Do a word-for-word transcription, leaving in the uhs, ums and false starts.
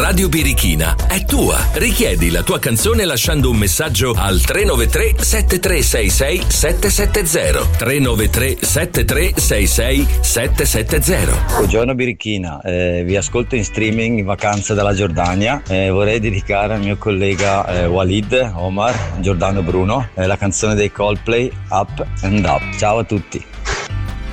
Radio Birichina è tua. Richiedi la tua canzone lasciando un messaggio al tre nove tre sette tre sei sei sette sette zero. tre nove tre sette tre sei sei sette sette zero. Buongiorno Birichina, eh, vi ascolto in streaming in vacanza dalla Giordania. Eh, vorrei dedicare al mio collega eh, Walid Omar Giordano Bruno eh, la canzone dei Coldplay Up and Up. Ciao a tutti.